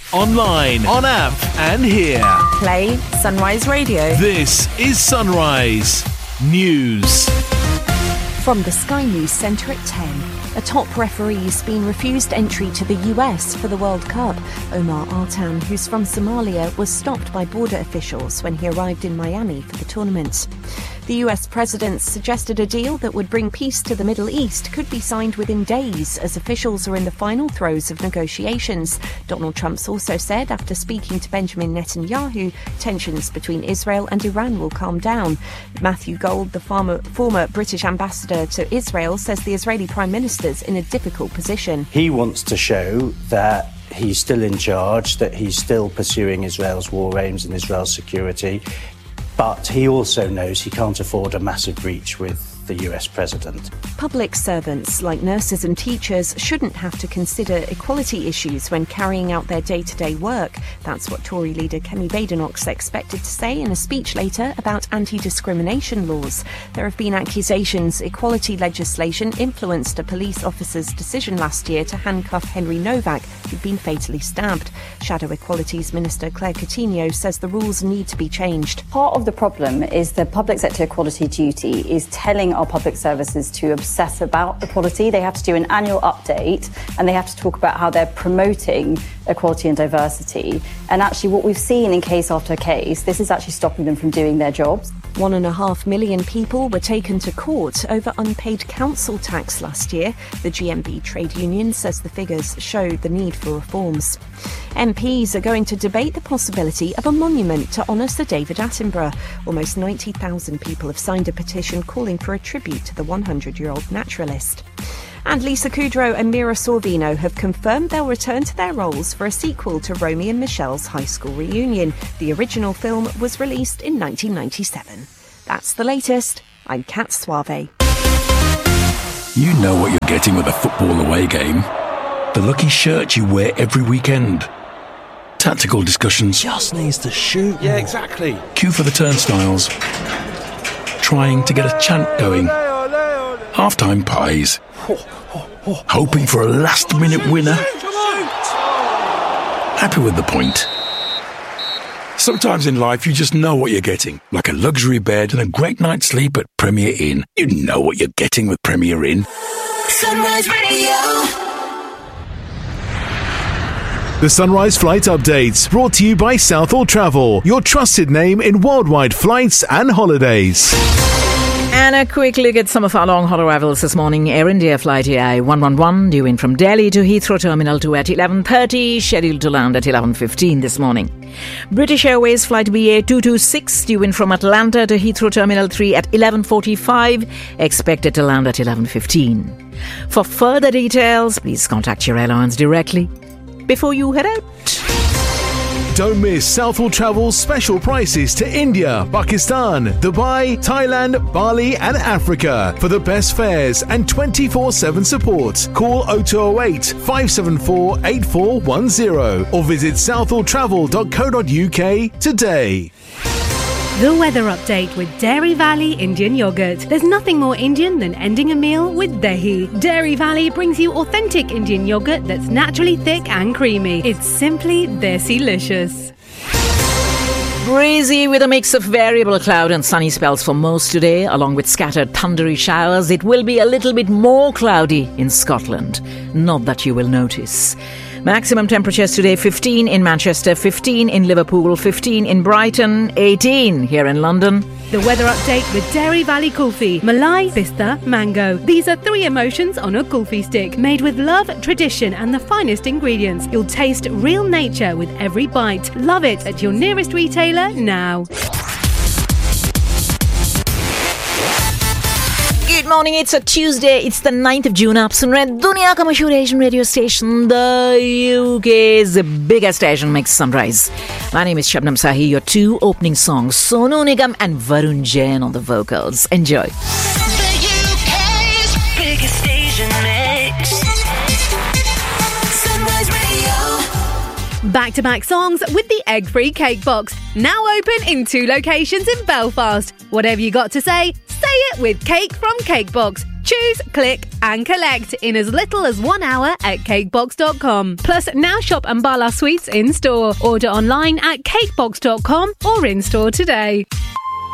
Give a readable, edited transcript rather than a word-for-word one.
online, on app and here. Play Sunrise Radio. This is Sunrise News. From the Sky News Centre at 10. A top referee has been refused entry to the US for the World Cup. Omar Artan, who's from Somalia, was stopped by border officials when he arrived in Miami for the tournament. The US president suggested a deal that would bring peace to the Middle East could be signed within days as officials are in the final throes of negotiations. Donald Trump's also said after speaking to Benjamin Netanyahu, tensions between Israel and Iran will calm down. Matthew Gold, the former British ambassador to Israel, says the Israeli Prime Minister's in a difficult position. He wants to show that he's still in charge, that he's still pursuing Israel's war aims and Israel's security. But he also knows he can't afford a massive breach with the US president. Public servants like nurses and teachers shouldn't have to consider equality issues when carrying out their day-to-day work. That's what Tory leader Kemi Badenoch's expected to say in a speech later about anti-discrimination laws. There have been accusations equality legislation influenced a police officer's decision last year to handcuff Henry Novak, who'd been fatally stabbed. Shadow Equalities Minister Claire Coutinho says the rules need to be changed. Part of the problem is the public sector equality duty is telling our public services to obsess about equality. They have to do an annual update and they have to talk about how they're promoting equality and diversity. And actually what we've seen in case after case, this is actually stopping them from doing their jobs. 1.5 million people were taken to court over unpaid council tax last year. The GMB trade union says the figures show the need for reforms. MPs are going to debate the possibility of a monument to honour Sir David Attenborough. Almost 90,000 people have signed a petition calling for a tribute to the 100-year-old naturalist. And Lisa Kudrow and Mira Sorvino have confirmed they'll return to their roles for a sequel to Romy and Michelle's high school reunion. The original film was released in 1997. That's the latest. I'm Kat Suave. You know what you're getting with a football away game. The lucky shirt you wear every weekend. Tactical discussions. Just needs to shoot. Yeah, exactly. Queue for the turnstiles. Trying to get a chant going. Half-time pies. Hoping for a last-minute winner. Happy with the point. Sometimes in life you just know what you're getting. Like a luxury bed and a great night's sleep at Premier Inn. You know what you're getting with Premier Inn. Sunrise Radio. The Sunrise Flight Updates, brought to you by Southall Travel, your trusted name in worldwide flights and holidays. And a quick look at some of our long haul arrivals this morning. Air India flight EI 111 due in from Delhi to Heathrow Terminal 2 at 11:30, scheduled to land at 11:15 this morning. British Airways flight BA 226 due in from Atlanta to Heathrow Terminal 3 at 11:45, expected to land at 11:15. For further details, please contact your airlines directly before you head out. Don't miss Southall Travel's special prices to India, Pakistan, Dubai, Thailand, Bali and Africa. For the best fares and 24/7 support, call 0208 574 8410 or visit southalltravel.co.uk today. The weather update with Dairy Valley Indian Yogurt. There's nothing more Indian than ending a meal with dahi. Dairy Valley brings you authentic Indian yogurt that's naturally thick and creamy. It's simply desi-licious. Breezy with a mix of variable cloud and sunny spells for most today, along with scattered thundery showers. It will be a little bit more cloudy in Scotland. Not that you will notice. Maximum temperatures today 15 in Manchester, 15 in Liverpool, 15 in Brighton, 18 here in London. The weather update with Dairy Valley Kulfi. Malai, Pista, Mango. These are 3 emotions on a kulfi stick. Made with love, tradition and the finest ingredients. You'll taste real nature with every bite. Love it at your nearest retailer now. Good morning, it's a Tuesday, it's the 9th of June. आप सुन रहे हैं दुनिया का मशहूर Asian radio station, the UK's biggest Asian mix sunrise. My name is Shabnam Sahi, your 2 opening songs, Sonu Nigam and Varun Jain on the vocals. Enjoy. The UK's biggest Asian mix. Sunrise Radio. Back-to-back songs with the egg-free cake box. Now open in 2 locations in Belfast. Whatever you got to say it with Cake from Cake Box. Choose, click and collect in as little as 1 hour at cakebox.com. Plus, now shop Ambala Sweets in store. Order online at cakebox.com or in store today.